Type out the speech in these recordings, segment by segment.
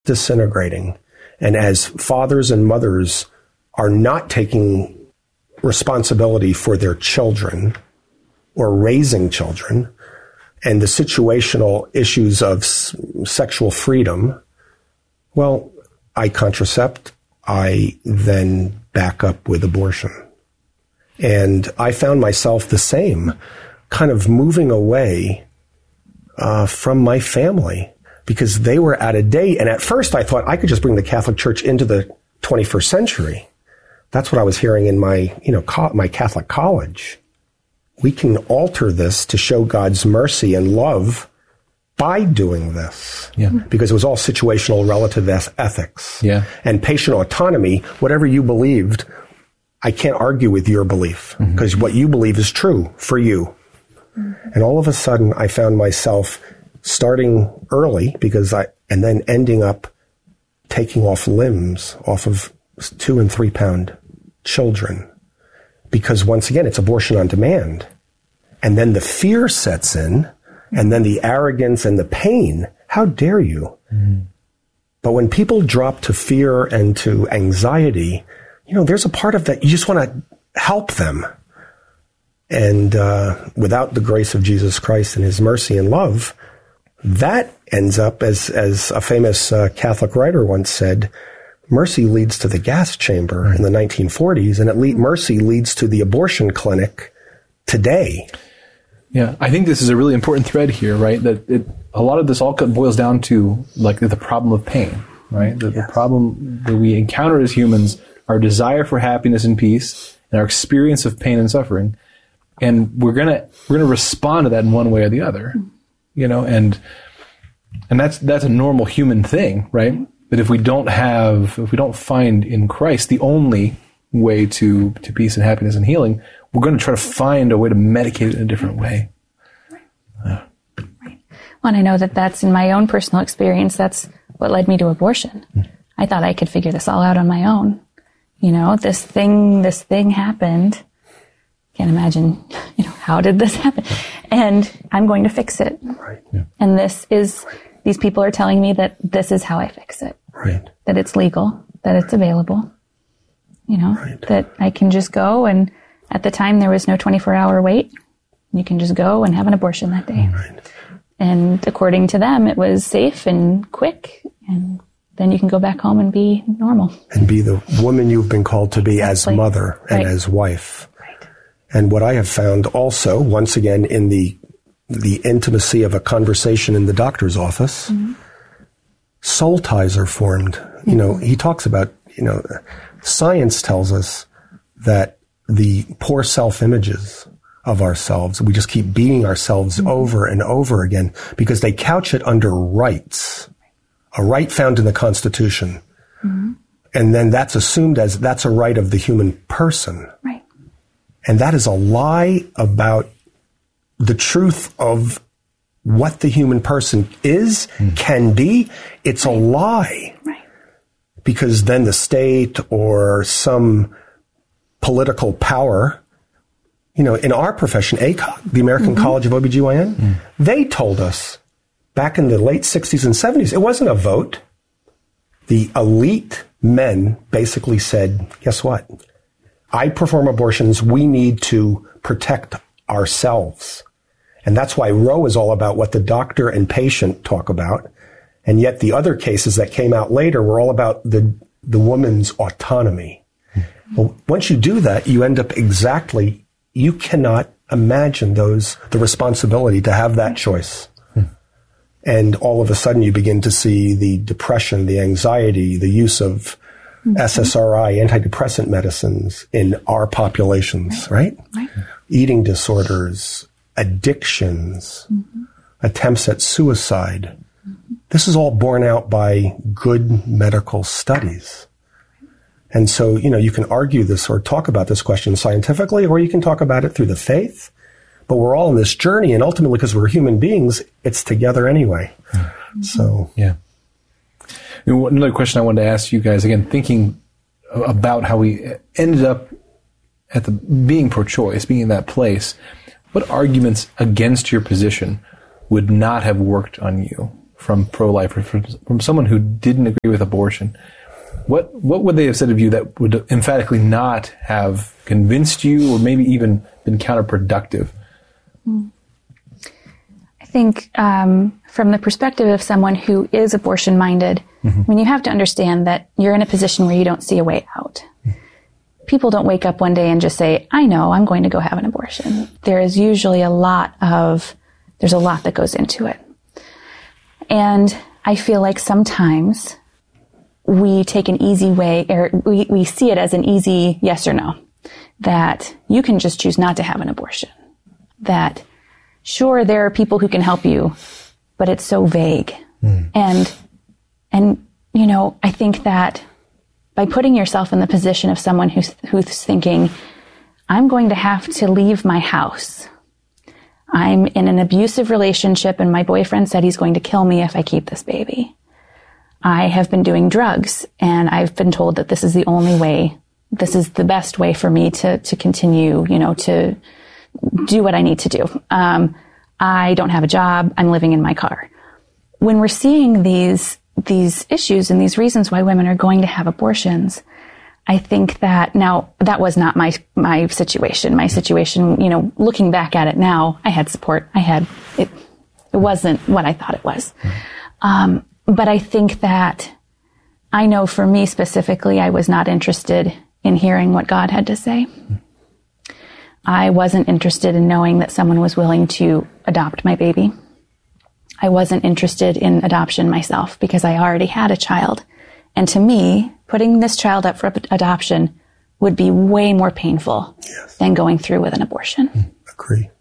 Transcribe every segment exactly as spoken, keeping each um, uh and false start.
disintegrating, and as fathers and mothers are not taking responsibility for their children or raising children, and the situational issues of s- sexual freedom, well, I contracept, I then back up with abortion. And I found myself the same, kind of moving away uh, from my family because they were out of date. And at first I thought I could just bring the Catholic Church into the twenty-first century. That's what I was hearing in my, you know, co- my Catholic college. We can alter this to show God's mercy and love by doing this. Yeah. Because it was all situational relative ethics. Yeah. And patient autonomy, whatever you believed, I can't argue with your belief because mm-hmm. what you believe is true for you. Mm-hmm. And all of a sudden I found myself starting early because I, and then ending up taking off limbs off of two and three pound children. Because once again, it's abortion on demand. And then the fear sets in, and then the arrogance and the pain. How dare you? Mm-hmm. But when people drop to fear and to anxiety, you know, there's a part of that you just want to help them. And uh, without the grace of Jesus Christ and his mercy and love, that ends up, as, as a famous uh, Catholic writer once said, mercy leads to the gas chamber mm-hmm. in the nineteen forties, and it le- mercy leads to the abortion clinic today. Yeah, I think this is a really important thread here, right? That it, a lot of this all boils down to like the problem of pain, right? The, yes. the problem that we encounter as humans, our desire for happiness and peace, and our experience of pain and suffering, and we're gonna we're gonna respond to that in one way or the other, you know, and and that's that's a normal human thing, right? That if we don't have, if we don't find in Christ the only way to, to peace and happiness and healing, we're going to try to find a way to medicate it in a different way. Right. Uh. Right. Well, and I know that that's in my own personal experience. That's what led me to abortion. Mm. I thought I could figure this all out on my own. You know, this thing, this thing happened. Can't imagine, you know, how did this happen? And I'm going to fix it. Right. Yeah. And this is, these people are telling me that this is how I fix it. Right. That it's legal, that it's available, you know, right. that I can just go, and at the time there was no twenty-four hour wait. You can just go and have an abortion that day. Right. And according to them, it was safe and quick, and then you can go back home and be normal. And be the woman you've been called to be exactly. as mother and right. as wife. Right. And what I have found also, once again, in the the intimacy of a conversation in the doctor's office, mm-hmm. soul ties are formed. Mm-hmm. You know, he talks about, you know, science tells us that the poor self-images of ourselves, we just keep beating ourselves mm-hmm. over and over again because they couch it under rights, a right found in the Constitution. Mm-hmm. And then that's assumed as that's a right of the human person. Right. And that is a lie about the truth of what the human person is, mm. can be. It's right. a lie. Right. Because then the state or some political power, you know, in our profession, A C O G, the American mm-hmm. College of O B G Y N, mm. they told us back in the late sixties and seventies, it wasn't a vote. The elite men basically said, guess what? I perform abortions. We need to protect ourselves. And that's why Roe is all about what the doctor and patient talk about. And yet the other cases that came out later were all about the, the woman's autonomy. Mm-hmm. Well, once you do that, you end up exactly, you cannot imagine those, the responsibility to have that choice. Mm-hmm. And all of a sudden you begin to see the depression, the anxiety, the use of mm-hmm. S S R I, antidepressant medicines in our populations, right? Right. right? Eating disorders, addictions, mm-hmm. attempts at suicide. Mm-hmm. This is all borne out by good medical studies. And so, you know, you can argue this or talk about this question scientifically, or you can talk about it through the faith. But we're all in this journey, and ultimately, because we're human beings, it's together anyway. Mm-hmm. So, yeah. Another question I wanted to ask you guys, again, thinking about how we ended up at the being pro-choice, being in that place, what arguments against your position would not have worked on you from pro-life, or from, from someone who didn't agree with abortion, what what would they have said of you that would emphatically not have convinced you, or maybe even been counterproductive? I think um, from the perspective of someone who is abortion-minded, mm-hmm. I mean, you have to understand that you're in a position where you don't see a way out. People don't wake up one day and just say, I know, I'm going to go have an abortion. There is usually a lot of, there's a lot that goes into it. And I feel like sometimes we take an easy way, or we, we see it as an easy yes or no, that you can just choose not to have an abortion. That, sure, there are people who can help you, but it's so vague. Mm. And, and, you know, I think that by putting yourself in the position of someone who's, who's thinking, I'm going to have to leave my house. I'm in an abusive relationship and my boyfriend said he's going to kill me if I keep this baby. I have been doing drugs and I've been told that this is the only way, this is the best way for me to, to continue, you know, to do what I need to do. Um, I don't have a job. I'm living in my car. When we're seeing these these issues and these reasons why women are going to have abortions, I think that now that was not my my situation. My situation, you know, looking back at it now, I had support. I had it. It wasn't what I thought it was. Um, but I think that I know for me specifically, I was not interested in hearing what God had to say. I wasn't interested in knowing that someone was willing to adopt my baby. I wasn't interested in adoption myself because I already had a child. And to me, putting this child up for adoption would be way more painful yes. than going through with an abortion. Agree.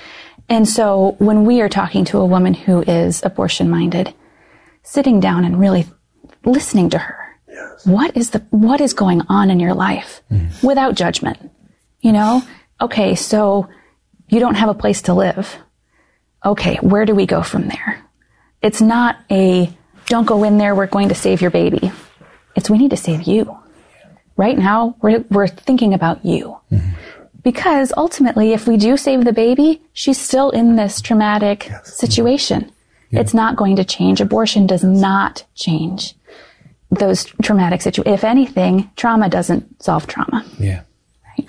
And so when we are talking to a woman who is abortion-minded, sitting down and really listening to her, yes. what is the what is going on in your life mm. without judgment? You know, okay, so you don't have a place to live. Okay, where do we go from there? It's not a, don't go in there, we're going to save your baby. It's, we need to save you. Right now, we're, we're thinking about you. Mm-hmm. Because ultimately, if we do save the baby, she's still in this traumatic yes. situation. Yeah. It's not going to change. Abortion does not change those traumatic situations. If anything, trauma doesn't solve trauma. Yeah. Right?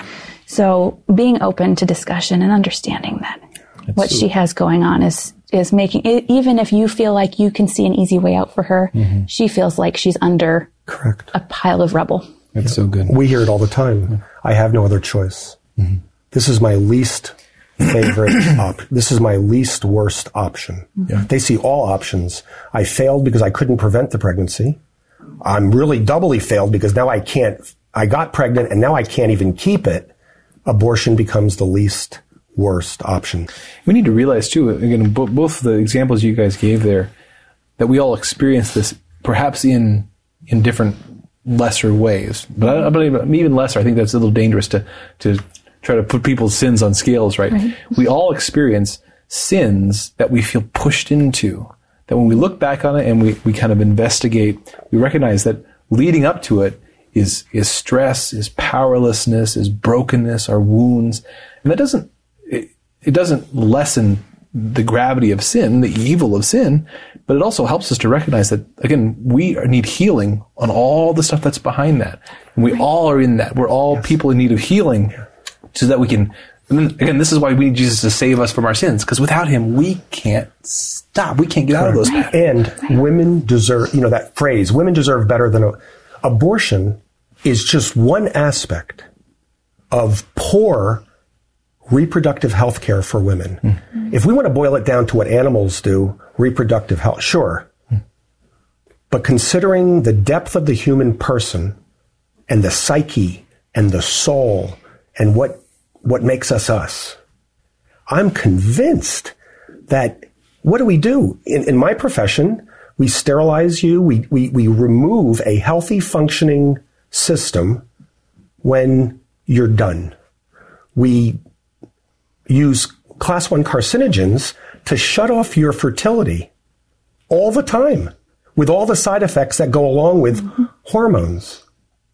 So being open to discussion and understanding that That's what so, she has going on is, is making it, even if you feel like you can see an easy way out for her, mm-hmm. she feels like she's under Correct. a pile of rubble. That's yeah. so good. We hear it all the time. Yeah. I have no other choice. Mm-hmm. This is my least favorite option. This is my least worst option. Yeah. They see all options. I failed because I couldn't prevent the pregnancy. I'm really doubly failed because now I can't, I got pregnant and now I can't even keep it. Abortion becomes the least worst option. We need to realize too, again, b- both the examples you guys gave there, that we all experience this perhaps in, in different lesser ways, but I, I believe even lesser. I think that's a little dangerous to, to try to put people's sins on scales, right? right? We all experience sins that we feel pushed into, that when we look back on it and we, we kind of investigate, we recognize that leading up to it is, is stress, is powerlessness, is brokenness, our wounds. And that doesn't, it, it doesn't lessen the gravity of sin, the evil of sin, but it also helps us to recognize that, again, we need healing on all the stuff that's behind that. And we right. all are in that. We're all yes. people in need of healing so that we can, and then, again, this is why we need Jesus to save us from our sins, because without him, we can't stop. We can't get out of those patterns. And women deserve, you know, that phrase, women deserve better than a, abortion is just one aspect of poor reproductive health care for women. Mm. If we want to boil it down to what animals do, reproductive health, sure. Mm. But considering the depth of the human person and the psyche and the soul and what what makes us us, I'm convinced that what do we do? In, in my profession, we sterilize you, we, we, we remove a healthy functioning system when you're done. We use class one carcinogens to shut off your fertility all the time with all the side effects that go along with mm-hmm. hormones.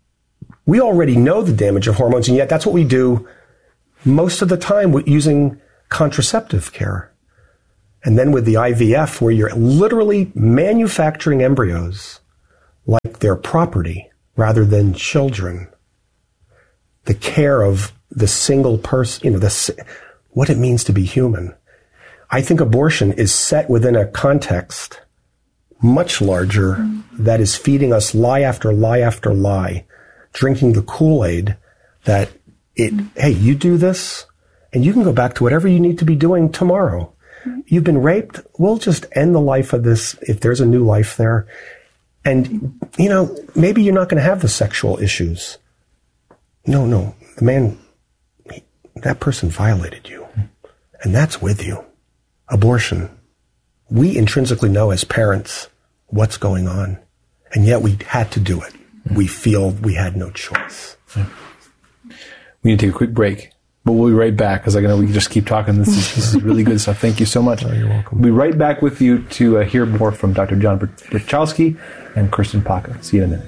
We already know the damage of hormones, and yet that's what we do most of the time with using contraceptive care. And then with the I V F, where you're literally manufacturing embryos like they're property rather than children, the care of the single person, you know, the, what it means to be human. I think abortion is set within a context much larger mm. that is feeding us lie after lie after lie, drinking the Kool-Aid that it, mm. hey, you do this and you can go back to whatever you need to be doing tomorrow. Mm. You've been raped. We'll just end the life of this if there's a new life there. And, you know, maybe you're not going to have the sexual issues. No, no. The man, he, that person violated you. And that's with you. Abortion. We intrinsically know as parents what's going on. And yet we had to do it. We feel we had no choice. We need to take a quick break. But we'll be right back because I know we can just keep talking. This is, this is really good stuff. Thank you so much. Oh, you're welcome. We'll be right back with you to uh, hear more from Doctor John Bruchalski and Kirsten Paca. See you in a minute.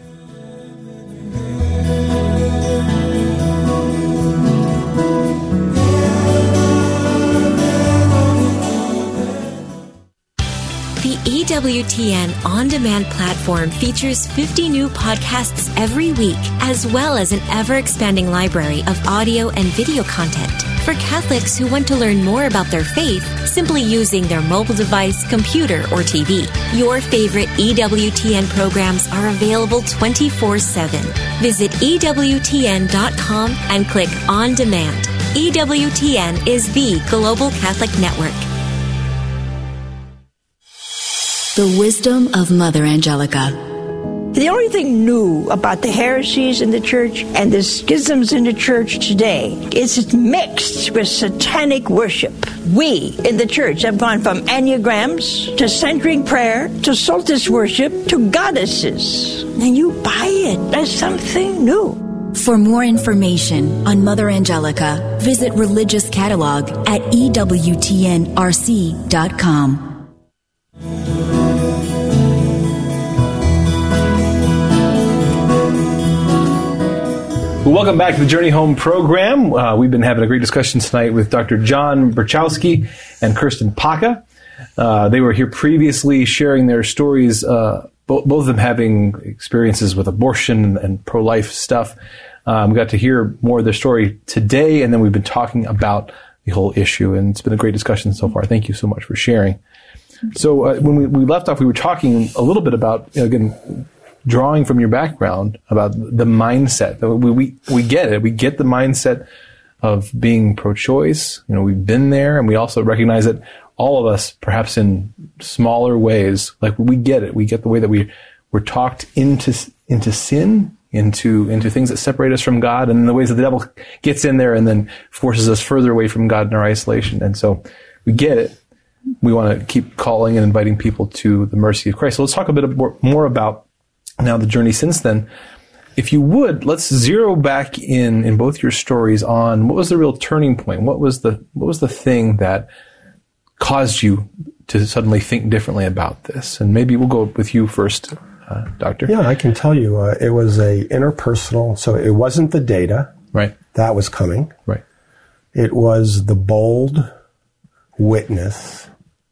The E W T N On Demand platform features fifty new podcasts every week, as well as an ever-expanding library of audio and video content. For Catholics who want to learn more about their faith, simply using their mobile device, computer, or T V. Your favorite E W T N programs are available twenty-four seven. Visit E W T N dot com and click On Demand. E W T N is the global Catholic network. The wisdom of Mother Angelica. The only thing new about the heresies in the church and the schisms in the church today is it's mixed with satanic worship. We in the church have gone from enneagrams to centering prayer to solstice worship to goddesses. And you buy it as something new. For more information on Mother Angelica, visit Religious Catalog at E W T N R C dot com. Welcome back to the Journey Home program. Uh, we've been having a great discussion tonight with Doctor John Bruchalski and Kirsten Paca. Uh, they were here previously sharing their stories, uh, bo- both of them having experiences with abortion and, and pro-life stuff. Um, we got to hear more of their story today, and then we've been talking about the whole issue, and it's been a great discussion so far. Thank you so much for sharing. So uh, when we, we left off, we were talking a little bit about, you know, again, drawing from your background about the mindset. We, we, we get it. We get the mindset of being pro-choice. You know, we've been there, and we also recognize that all of us, perhaps in smaller ways, like we get it. We get the way that we we're talked into into sin, into into things that separate us from God, and the ways that the devil gets in there and then forces us further away from God in our isolation. And so we get it. We want to keep calling and inviting people to the mercy of Christ. So let's talk a bit more, more about now the journey since then. If you would, let's zero back in in both your stories on what was the real turning point. What was the what was the thing that caused you to suddenly think differently about this? And maybe we'll go with you first, uh, Doctor. Yeah, I can tell you, uh, it was a interpersonal. So it wasn't the data, right? That was coming, right? It was the bold witness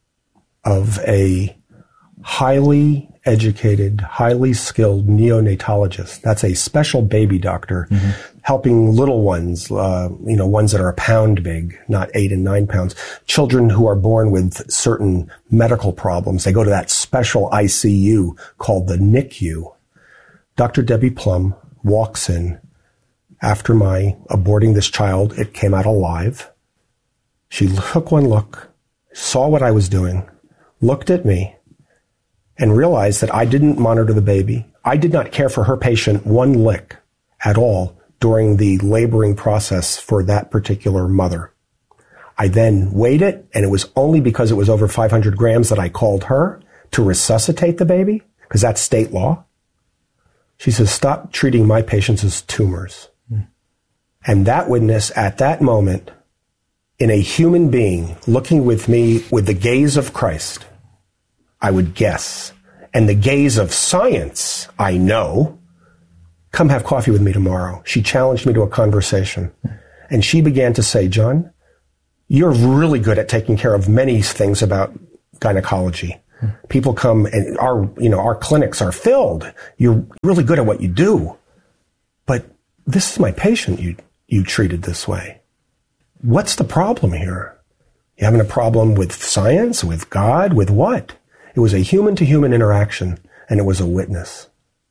of a highly educated, highly skilled neonatologist. That's a special baby doctor, mm-hmm. helping little ones, uh, you know, ones that are a pound big, not eight and nine pounds. Children who are born with certain medical problems. They go to that special I C U called the N I C U. Doctor Debbie Plum walks in after my aborting this child. It came out alive. She took one look, saw what I was doing, looked at me, and realized that I didn't monitor the baby. I did not care for her patient one lick at all during the laboring process for that particular mother. I then weighed it, and it was only because it was over five hundred grams that I called her to resuscitate the baby, because that's state law. She says, stop treating my patients as tumors. Mm. And that witness at that moment, in a human being looking with me with the gaze of Christ, I would guess, and the gaze of science, I know, come have coffee with me tomorrow. She challenged me to a conversation. And she began to say, John, you're really good at taking care of many things about gynecology. People come and our, you know, our clinics are filled. You're really good at what you do, but this is my patient you, you treated this way. What's the problem here? You having a problem with science, with God, with what? It was a human to human interaction, and it was a witness.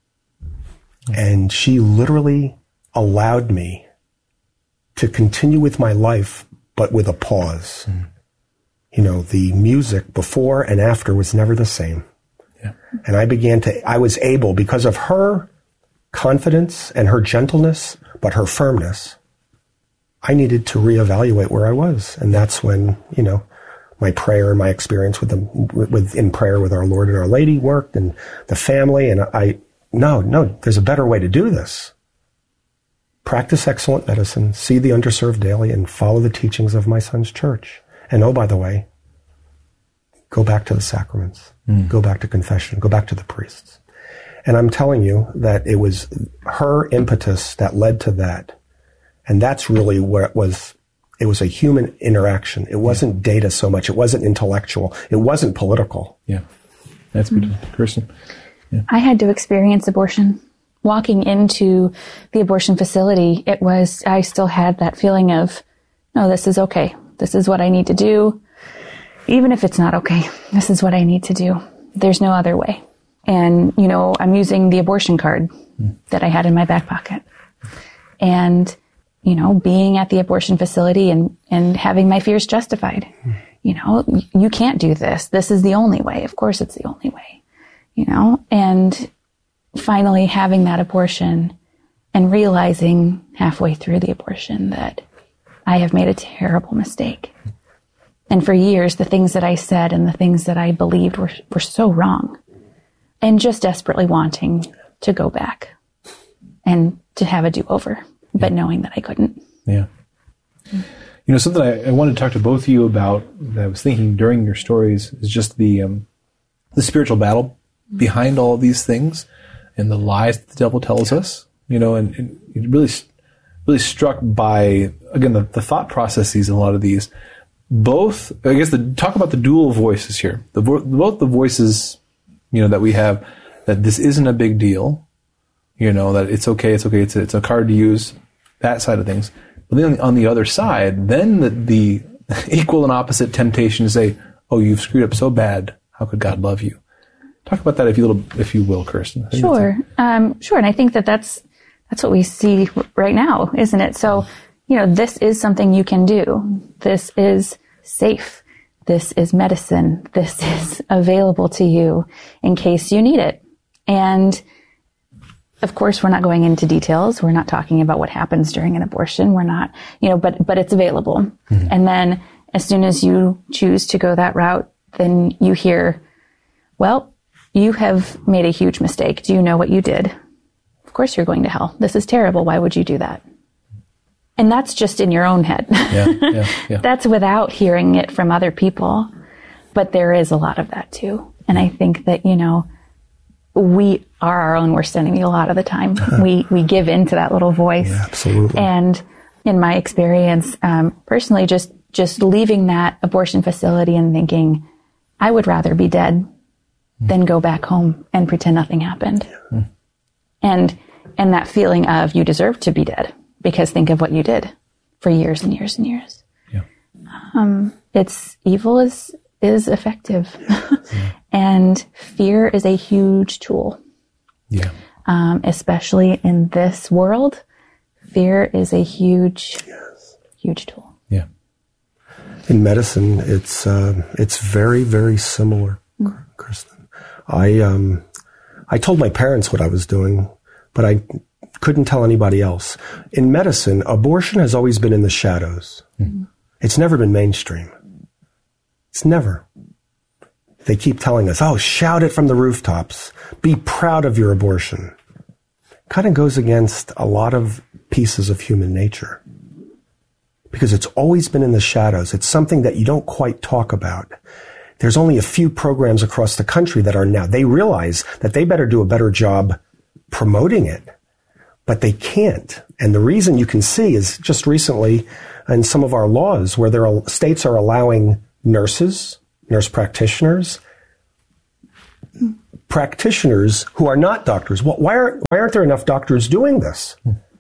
And she literally allowed me to continue with my life, but with a pause. Mm. You know, the music before and after was never the same. Yeah. And I began to, I was able, because of her confidence and her gentleness, but her firmness, I needed to reevaluate where I was. And that's when, you know, my prayer, my experience with them, with, in prayer with our Lord and Our Lady worked, and the family. And I, no, no, there's a better way to do this. Practice excellent medicine, see the underserved daily, and follow the teachings of my son's church. And oh, by the way, go back to the sacraments, mm. go back to confession, go back to the priests. And I'm telling you that it was her impetus that led to that. And that's really where it was. It was a human interaction. It wasn't yeah. data so much. It wasn't intellectual. It wasn't political. Yeah. That's beautiful. Mm. Kirsten? Yeah. I had to experience abortion. Walking into the abortion facility, it was, I still had that feeling of, no, this is okay. This is what I need to do. Even if it's not okay, this is what I need to do. There's no other way. And, you know, I'm using the abortion card mm. that I had in my back pocket. And, you know, being at the abortion facility and, and having my fears justified. Mm. You know, you can't do this. This is the only way. Of course it's the only way. You know, and finally having that abortion and realizing halfway through the abortion that I have made a terrible mistake. And for years, the things that I said and the things that I believed were, were so wrong. And just desperately wanting to go back and to have a do-over, but knowing that I couldn't. Yeah. You know, something I, I wanted to talk to both of you about that I was thinking during your stories is just the um, the spiritual battle behind all of these things and the lies that the devil tells us, you know, and, and it really, really struck by, again, the, the thought processes in a lot of these. Both, I guess, the talk about the dual voices here. The both the voices, you know, that we have, that this isn't a big deal, you know, that it's okay, it's okay, it's a, it's a card to use, that side of things. But then on the, on the other side, then the, the equal and opposite temptation to say, "Oh, you've screwed up so bad. How could God love you?" Talk about that, if you little, if you will, Kirsten. Sure, um, sure, and I think that that's that's what we see right now, isn't it? So, you know, this is something you can do. This is safe. This is medicine. This is available to you in case you need it. And of course, we're not going into details. We're not talking about what happens during an abortion. We're not, you know, but, but it's available. Mm-hmm. And then as soon as you choose to go that route, then you hear, well, you have made a huge mistake. Do you know what you did? Of course you're going to hell. This is terrible. Why would you do that? And that's just in your own head. Yeah, yeah, yeah. That's without hearing it from other people. But there is a lot of that too. And I think that, you know, we are our own worst enemy a lot of the time. we we give in to that little voice. Yeah, absolutely. And in my experience, um, personally, just, just leaving that abortion facility and thinking, I would rather be dead mm. than go back home and pretend nothing happened. Mm. And and that feeling of you deserve to be dead. Because think of what you did for years and years and years. Yeah. Um, it's evil is is effective, yeah. And fear is a huge tool. Yeah. Um, especially in this world, fear is a huge, yes. huge tool. Yeah. In medicine, it's uh, it's very very similar, mm. Kirsten. I um I told my parents what I was doing, but I couldn't tell anybody else. In medicine, abortion has always been in the shadows. Mm-hmm. It's never been mainstream. It's never. They keep telling us, oh, shout it from the rooftops. Be proud of your abortion. Kind of goes against a lot of pieces of human nature. Because it's always been in the shadows. It's something that you don't quite talk about. There's only a few programs across the country that are now. They realize that they better do a better job promoting it. But they can't. And the reason you can see is just recently in some of our laws where there are, states are allowing nurses, nurse practitioners, practitioners who are not doctors. Well, why aren't, why aren't there enough doctors doing this?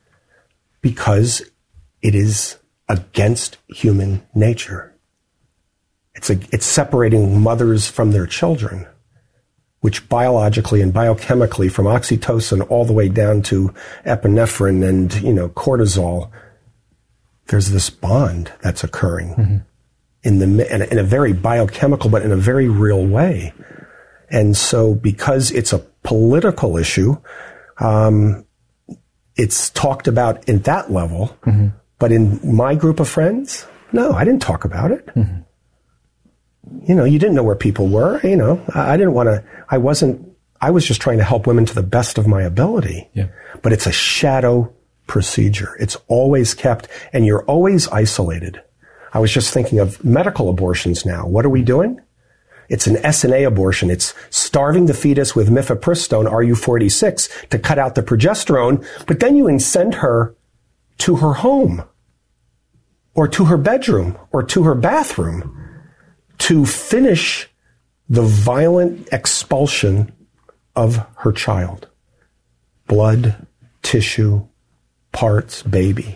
Because it is against human nature. It's a, it's separating mothers from their children, which biologically and biochemically, from oxytocin all the way down to epinephrine and, you know, cortisol, there's this bond that's occurring mm-hmm. in the in a, in a very biochemical, but in a very real way. And so, because it's a political issue, um, it's talked about in that level. Mm-hmm. But in my group of friends, no, I didn't talk about it. Mm-hmm. You know, you didn't know where people were. You know, I, I didn't want to. I wasn't. I was just trying to help women to the best of my ability. Yeah. But it's a shadow procedure. It's always kept, and you're always isolated. I was just thinking of medical abortions now. What are we doing? It's an S N A abortion. It's starving the fetus with mifepristone, R U forty-six, to cut out the progesterone, but then you send her to her home, or to her bedroom, or to her bathroom to finish the violent expulsion of her child. Blood, tissue, parts, baby.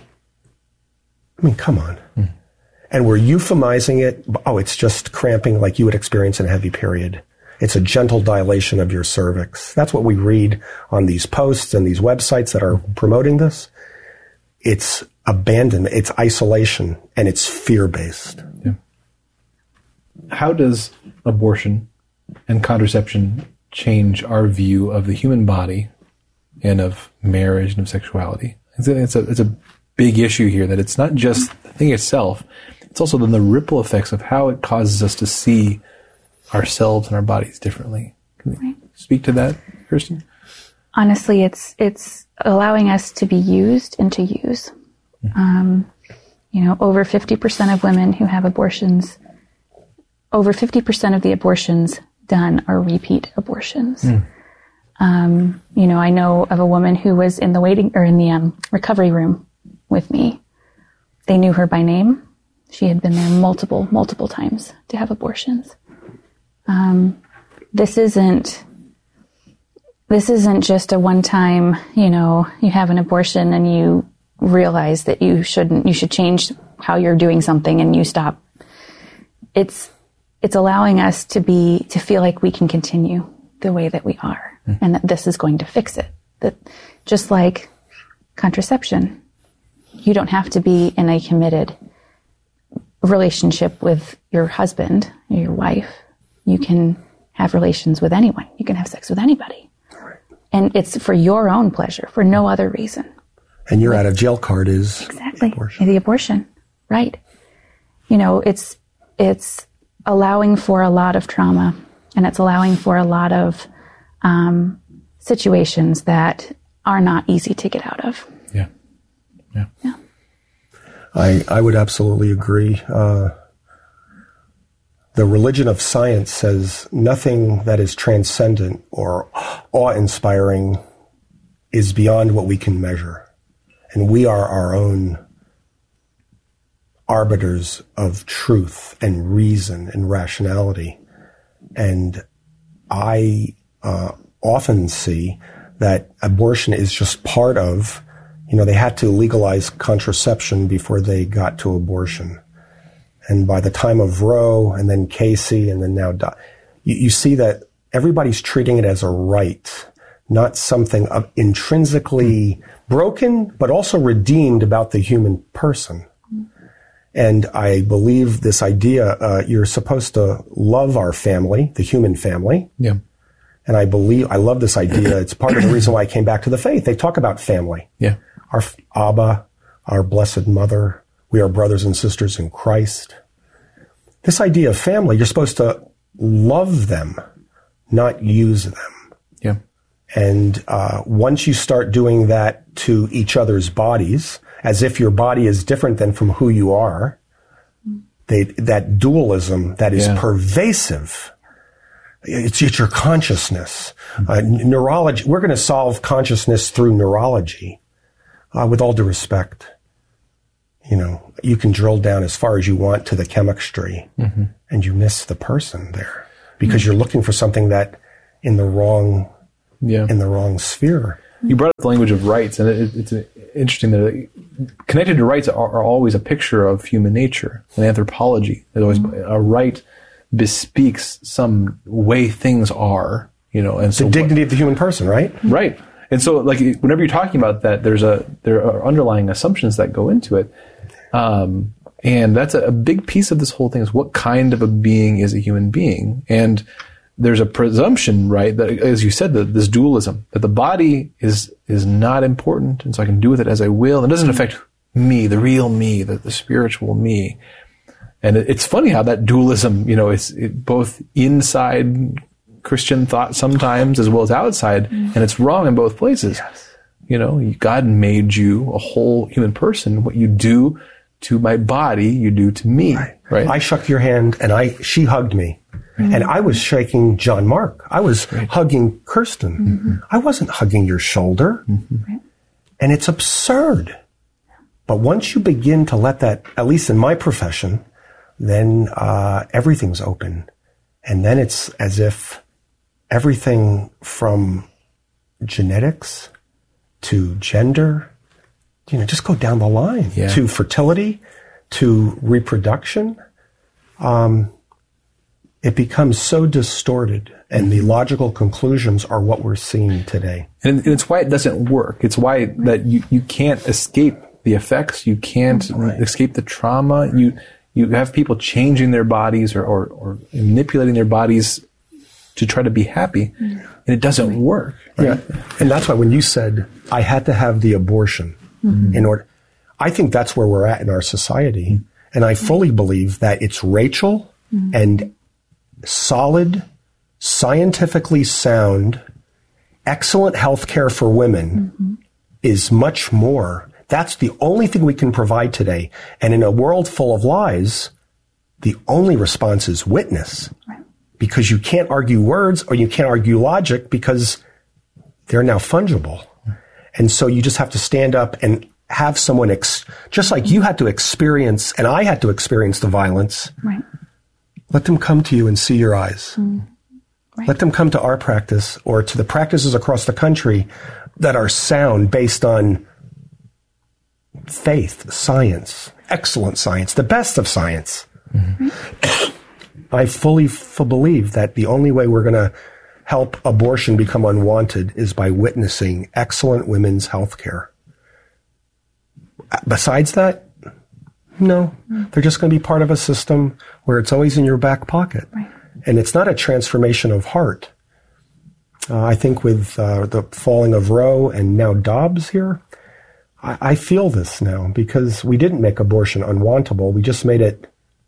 I mean, come on. Mm. And we're euphemizing it. Oh, it's just cramping like you would experience in a heavy period. It's a gentle dilation of your cervix. That's what we read on these posts and these websites that are promoting this. It's abandonment, it's isolation, and it's fear-based. Yeah. How does abortion and contraception change our view of the human body and of marriage and of sexuality? It's a, it's a, it's a big issue here, that it's not just the thing itself, it's also then the ripple effects of how it causes us to see ourselves and our bodies differently. Can you speak to that, Kirsten? Honestly, it's it's allowing us to be used and to use. Mm-hmm. Um, you know, over fifty percent of women who have abortions, over fifty percent of the abortions done are repeat abortions. Mm. Um, you know, I know of a woman who was in the waiting or in the um, recovery room with me. They knew her by name. She had been there multiple, multiple times to have abortions. Um, this isn't, this isn't just a one-time, you know, you have an abortion and you realize that you shouldn't, you should change how you're doing something and you stop. It's, it's allowing us to be, to feel like we can continue the way that we are, mm. and that this is going to fix it. That just like contraception, you don't have to be in a committed relationship with your husband or your wife. You can have relations with anyone. You can have sex with anybody. Right. And it's for your own pleasure, for no other reason. And your out of jail card is exactly the abortion. The abortion. Right. You know, it's it's allowing for a lot of trauma, and it's allowing for a lot of um, situations that are not easy to get out of. Yeah. Yeah. Yeah. I, I would absolutely agree. Uh, the religion of science says nothing that is transcendent or awe-inspiring is beyond what we can measure. And we are our own arbiters of truth and reason and rationality. And I uh, often see that abortion is just part of, you know, they had to legalize contraception before they got to abortion. And by the time of Roe and then Casey and then now, you, you see that everybody's treating it as a right, not something of intrinsically broken, but also redeemed about the human person. And I believe this idea, uh, you're supposed to love our family, the human family. Yeah. And I believe, I love this idea. It's part of the reason why I came back to the faith. They talk about family. Yeah. Our Abba, our Blessed Mother, we are brothers and sisters in Christ. This idea of family, you're supposed to love them, not use them. Yeah. And uh, once you start doing that to each other's bodies, as if your body is different than from who you are, they, that dualism that is yeah. pervasive, it's, it's your consciousness. Uh, neurology, we're going to solve consciousness through neurology. Uh, with all due respect, you know, you can drill down as far as you want to the chemistry, mm-hmm. and you miss the person there because mm-hmm. you're looking for something that in the wrong, yeah. in the wrong sphere. You brought up the language of rights, and it, it's interesting that it, connected to rights are, are always a picture of human nature and anthropology. There's always mm-hmm. a right bespeaks some way things are, you know, and so the dignity of the human person, right? Right. And so, like, whenever you're talking about that, there's a there are underlying assumptions that go into it, um, and that's a, a big piece of this whole thing: is what kind of a being is a human being, and there's a presumption, right, that, as you said, that this dualism, that the body is is not important, and so I can do with it as I will. It doesn't affect me, the real me, the, the spiritual me. And it, it's funny how that dualism, you know, it's it, both inside Christian thought sometimes as well as outside, mm. and it's wrong in both places. Yes. You know, God made you a whole human person. What you do to my body, you do to me. Right. right? I shook your hand, and I she hugged me. Mm-hmm. And I was shaking John Mark. I was right. hugging Kirsten. Mm-hmm. I wasn't hugging your shoulder. Mm-hmm. And it's absurd. But once you begin to let that, at least in my profession, then uh, everything's open. And then it's as if everything from genetics to gender, you know, just go down the line, yeah. to fertility, to reproduction, um, it becomes so distorted, and the logical conclusions are what we're seeing today. And, and it's why it doesn't work. It's why that you, you can't escape the effects. You can't right. escape the trauma. You you have people changing their bodies or, or, or manipulating their bodies to try to be happy, mm. and it doesn't work. Right? Yeah, and that's why when you said, I had to have the abortion mm-hmm. in order, I think that's where we're at in our society. Mm-hmm. And I fully believe that it's Rachel mm-hmm. and solid, scientifically sound, excellent health care for women mm-hmm. is much more. That's the only thing we can provide today. And in a world full of lies, the only response is witness. Right. Because you can't argue words or you can't argue logic because they're now fungible. And so you just have to stand up and have someone, ex- just like you had to experience, and I had to experience the violence. Right. Let them come to you and see your eyes. Mm. Right. Let them come to our practice or to the practices across the country that are sound based on faith, science, excellent science, the best of science. Mm-hmm. I fully f- believe that the only way we're going to help abortion become unwanted is by witnessing excellent women's health care. Besides that, no, mm. they're just going to be part of a system where it's always in your back pocket. Right. And it's not a transformation of heart. Uh, I think with uh, the falling of Roe and now Dobbs here, I, I feel this now because we didn't make abortion unwantable. We just made it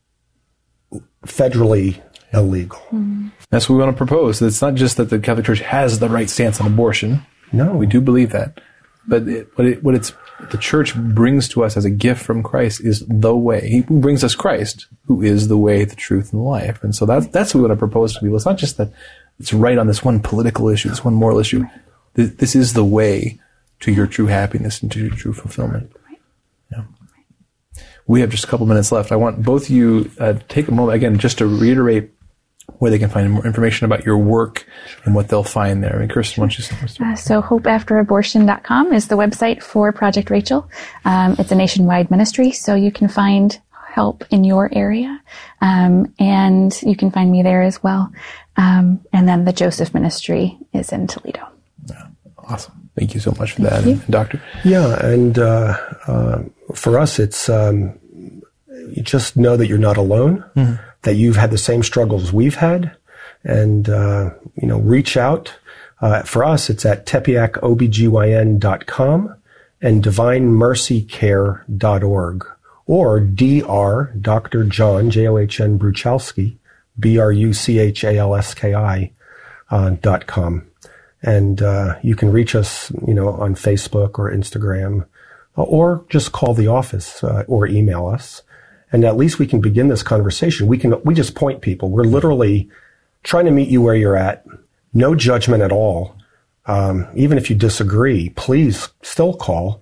federally illegal. Mm. That's what we want to propose. It's not just that the Catholic Church has the right stance on abortion. No. We do believe that. But it, what, it, what it's, the Church brings to us as a gift from Christ is the way. He brings us Christ, who is the way, the truth, and the life. And so that's, that's what we want to propose to people. It's not just that it's right on this one political issue, this one moral issue. This, this is the way to your true happiness and to your true fulfillment. Yeah. We have just a couple minutes left. I want both of you uh, take a moment, again, just to reiterate where they can find more information about your work and what they'll find there. I mean, Kirsten, why don't you start? Uh, so hope after abortion dot com is the website for Project Rachel. Um, it's a nationwide ministry, so you can find help in your area. Um, and you can find me there as well. Um, and then the Joseph Ministry is in Toledo. Yeah, awesome. Thank you so much for Thank that. And, and Doctor? Yeah, and uh, uh, for us, it's um, you just know that you're not alone. Mm-hmm. That you've had the same struggles we've had, and, uh, you know, reach out. Uh, for us, it's at tepeyac O B G Y N dot com and divine mercy care dot org or Dr. Doctor John, J O H N Bruchalski, B R U C H A L S K I, uh, dot com. And, uh, you can reach us, you know, on Facebook or Instagram, or just call the office, uh, or email us. And at least we can begin this conversation. We can, we just point people. We're literally trying to meet you where you're at. No judgment at all. Um, even if you disagree, please still call.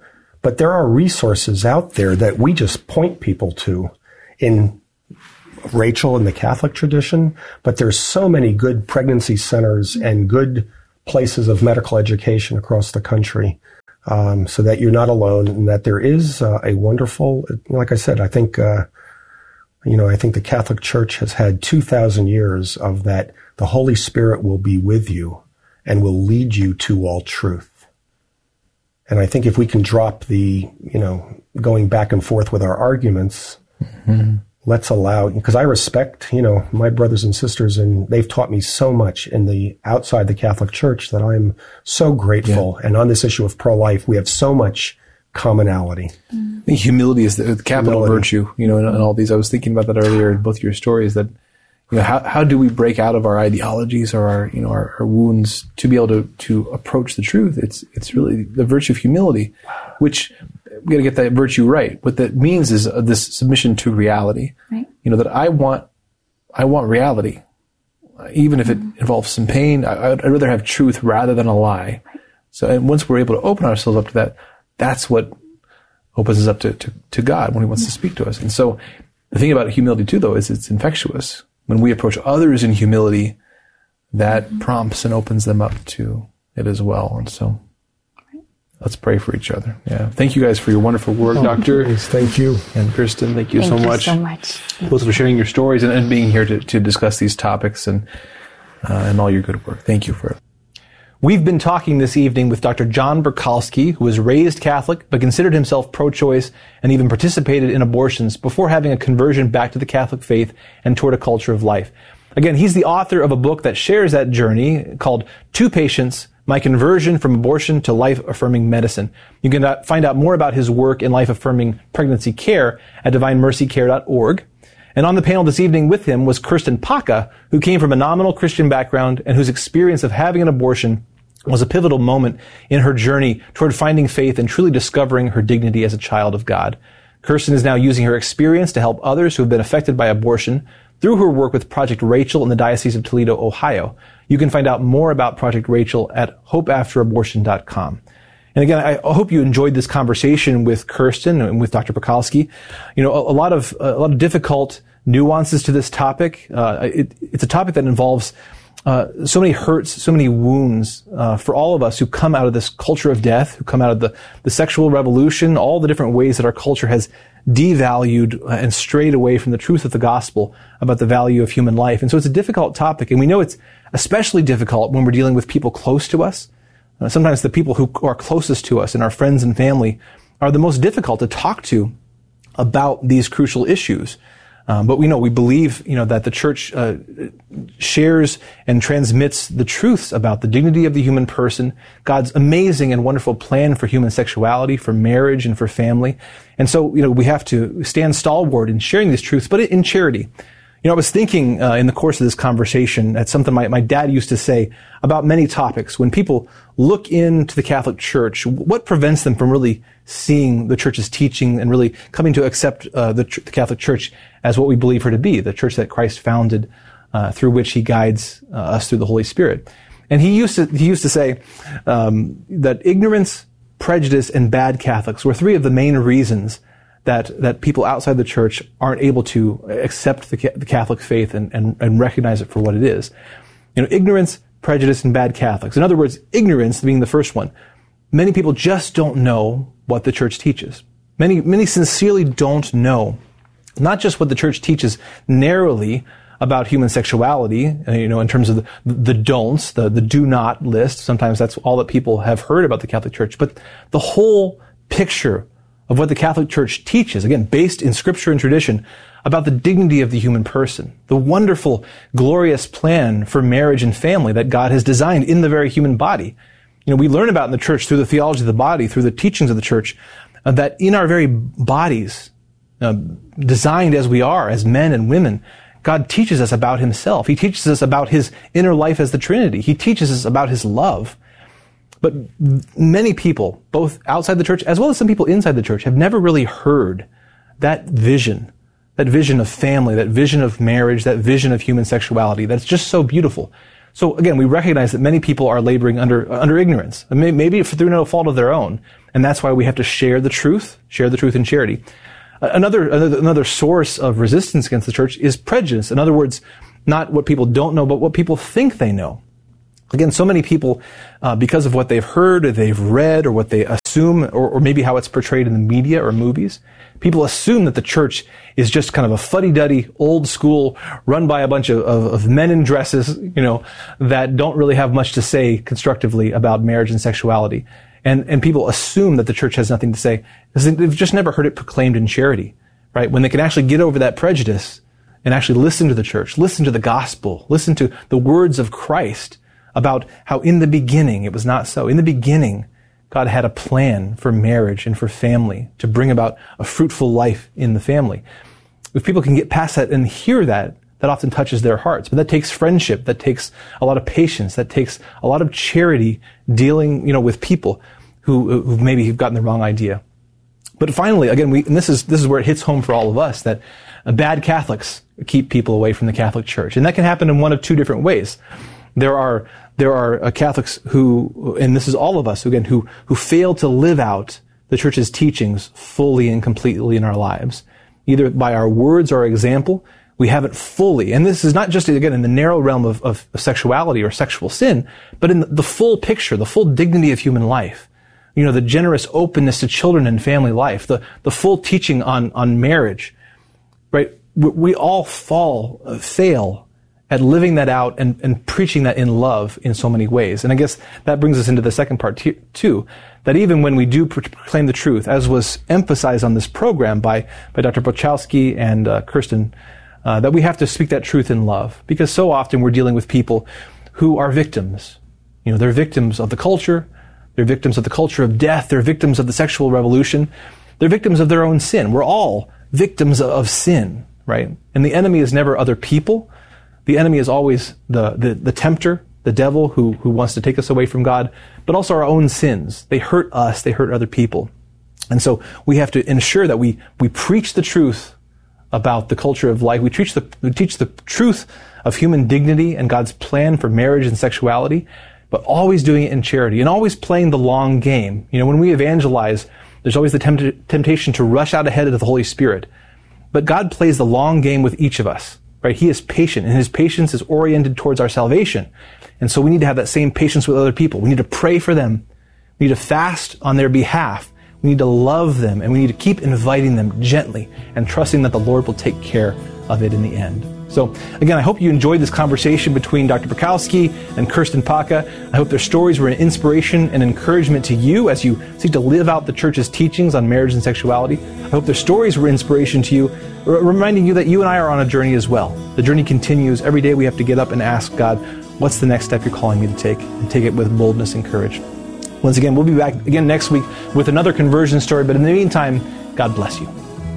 But there are resources out there that we just point people to in Rachel in the Catholic tradition, but there's so many good pregnancy centers and good places of medical education across the country, um, so that you're not alone and that there is uh, a wonderful, like I said, I think, uh, you know, I think the Catholic Church has had two thousand years of that. The Holy Spirit will be with you and will lead you to all truth. And I think if we can drop the, you know, going back and forth with our arguments, mm-hmm. let's allow, because I respect, you know, my brothers and sisters, and they've taught me so much in the outside the Catholic Church that I'm so grateful. Yeah. And on this issue of pro-life, we have so much commonality. I think humility is the, the capital humility. virtue, you know, in, in all these. I was thinking about that earlier in both your stories, that, you know, how, how do we break out of our ideologies or our, you know, our, our wounds to be able to, to approach the truth? It's, it's really the virtue of humility, which we got to get that virtue right. What that means is uh, this submission to reality. Right. You know, that I want, I want reality, uh, even if mm-hmm. it involves some pain. I, I'd rather have truth rather than a lie. Right. So, and once we're able to open ourselves up to that, that's what opens us up to, to, to God when He wants to speak to us. And so the thing about humility too, though, is it's infectious. When we approach others in humility, that mm-hmm. prompts and opens them up to it as well. And so let's pray for each other. Yeah. Thank you guys for your wonderful work, oh, Doctor. Please, thank you. And Kristen, thank you thank so you much. so much. Both for sharing your stories and, and being here to, to discuss these topics and, uh, and all your good work. Thank you for it. We've been talking this evening with Doctor John Burkalski, who was raised Catholic, but considered himself pro-choice and even participated in abortions before having a conversion back to the Catholic faith and toward a culture of life. Again, he's the author of a book that shares that journey called Two Patients, My Conversion from Abortion to Life-Affirming Medicine. You can find out more about his work in life-affirming pregnancy care at divine mercy care dot org. And on the panel this evening with him was Kirsten Paca, who came from a nominal Christian background and whose experience of having an abortion was a pivotal moment in her journey toward finding faith and truly discovering her dignity as a child of God. Kirsten is now using her experience to help others who have been affected by abortion through her work with Project Rachel in the Diocese of Toledo, Ohio. You can find out more about Project Rachel at hope after abortion dot com. And again, I hope you enjoyed this conversation with Kirsten and with Doctor Burkalski. You know, a, a lot of a lot of difficult nuances to this topic. Uh, it, it's a topic that involves uh, so many hurts, so many wounds uh, for all of us who come out of this culture of death, who come out of the the sexual revolution, all the different ways that our culture has devalued and strayed away from the truth of the gospel about the value of human life. And so it's a difficult topic, and we know it's especially difficult when we're dealing with people close to us. Uh, sometimes the people who are closest to us and our friends and family are the most difficult to talk to about these crucial issues. Um, but we know, we believe, you know, that the church uh, shares and transmits the truths about the dignity of the human person, God's amazing and wonderful plan for human sexuality, for marriage, and for family. And so, you know, we have to stand stalwart in sharing these truths, but in charity. You know, I was thinking uh, in the course of this conversation at something my, my dad used to say about many topics. When people look into the Catholic Church, what prevents them from really seeing the Church's teaching and really coming to accept uh, the, the Catholic Church as what we believe her to be, the Church that Christ founded, uh, through which He guides uh, us through the Holy Spirit? And he used to he used to say um, that ignorance, prejudice, and bad Catholics were three of the main reasons that that people outside the Church aren't able to accept the, the Catholic faith and, and, and recognize it for what it is. You know, ignorance, prejudice, and bad Catholics. In other words, ignorance being the first one. Many people just don't know what the Church teaches. Many, many sincerely don't know not just what the Church teaches narrowly about human sexuality, you know, in terms of the, the don'ts, the, the do not list. Sometimes that's all that people have heard about the Catholic Church, but the whole picture of what the Catholic Church teaches, again, based in Scripture and tradition, about the dignity of the human person, the wonderful, glorious plan for marriage and family that God has designed in the very human body. You know, we learn about in the Church through the theology of the body, through the teachings of the Church, uh, that in our very bodies, uh, designed as we are, as men and women, God teaches us about Himself. He teaches us about His inner life as the Trinity. He teaches us about His love. But many people, both outside the Church as well as some people inside the Church, have never really heard that vision, that vision of family, that vision of marriage, that vision of human sexuality. That's just so beautiful. So again, we recognize that many people are laboring under under ignorance, maybe through no fault of their own, and that's why we have to share the truth, share the truth in charity. Another, another another source of resistance against the church is prejudice. In other words, not what people don't know, but what people think they know. Again, so many people, uh, because of what they've heard or they've read or what they assume, or, or maybe how it's portrayed in the media or movies, people assume that the church is just kind of a fuddy-duddy, old school, run by a bunch of, of, of men in dresses, you know, that don't really have much to say constructively about marriage and sexuality. And, and people assume that the church has nothing to say because they've just never heard it proclaimed in charity, right? When they can actually get over that prejudice and actually listen to the church, listen to the gospel, listen to the words of Christ about how in the beginning it was not so. In the beginning, God had a plan for marriage and for family to bring about a fruitful life in the family. If people can get past that and hear that, that often touches their hearts. But that takes friendship, that takes a lot of patience, that takes a lot of charity dealing, you know, with people who, who maybe have gotten the wrong idea. But finally, again, we, and this is, this is where it hits home for all of us, that uh, bad Catholics keep people away from the Catholic Church. And that can happen in one of two different ways. There are, there are uh, Catholics who, and this is all of us, again, who, who fail to live out the Church's teachings fully and completely in our lives. Either by our words or our example, we haven't fully, and this is not just, again, in the narrow realm of, of, of sexuality or sexual sin, but in the, the full picture, the full dignity of human life. You know, the generous openness to children and family life, the, the full teaching on, on marriage, right? We, we all fall, uh, fail at living that out and, and preaching that in love in so many ways. And I guess that brings us into the second part t- too, that even when we do proclaim the truth, as was emphasized on this program by, by Doctor Bochowski and uh, Kirsten, uh, that we have to speak that truth in love. Because so often we're dealing with people who are victims. You know, they're victims of the culture, they're victims of the culture of death, they're victims of the sexual revolution, they're victims of their own sin. We're all victims of sin, right? And the enemy is never other people. The enemy is always the, the, the tempter, the devil who, who wants to take us away from God, but also our own sins. They hurt us, they hurt other people. And so we have to ensure that we, we preach the truth about the culture of life. We teach the, we teach the truth of human dignity and God's plan for marriage and sexuality, but always doing it in charity and always playing the long game. You know, when we evangelize, there's always the tempt- temptation to rush out ahead of the Holy Spirit. But God plays the long game with each of us. Right? He is patient, and his patience is oriented towards our salvation. And so we need to have that same patience with other people. We need to pray for them. We need to fast on their behalf. We need to love them, and we need to keep inviting them gently and trusting that the Lord will take care of it in the end. So, again, I hope you enjoyed this conversation between Doctor Bochowski and Kirsten Paca. I hope their stories were an inspiration and encouragement to you as you seek to live out the Church's teachings on marriage and sexuality. I hope their stories were inspiration to you, reminding you that you and I are on a journey as well. The journey continues. Every day we have to get up and ask God, what's the next step you're calling me to take? And take it with boldness and courage. Once again, we'll be back again next week with another conversion story. But in the meantime, God bless you.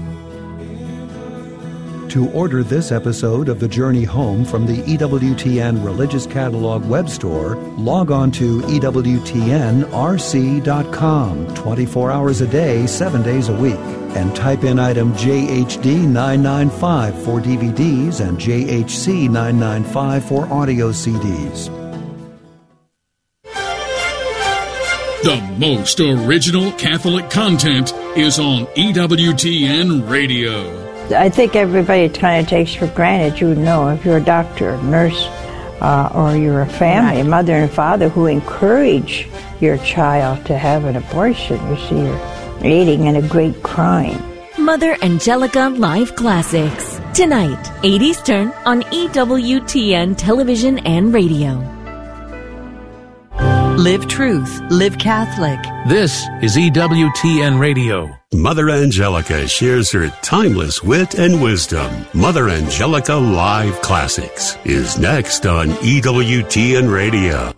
To order this episode of The Journey Home from the E W T N Religious Catalog web store, log on to E W T N R C dot com twenty-four hours a day, seven days a week, and type in item J H D nine ninety-five for D V Ds and J H C nine ninety-five for audio C Ds. The most original Catholic content is on E W T N Radio. I think everybody kind of takes for granted, you know, if you're a doctor, a nurse, uh, or you're a family, a mother and father who encourage your child to have an abortion, you see, you're aiding in a great crime. Mother Angelica Live Classics. Tonight, eight Eastern on E W T N Television and Radio. Live truth, live Catholic. This is E W T N Radio. Mother Angelica shares her timeless wit and wisdom. Mother Angelica Live Classics is next on E W T N Radio.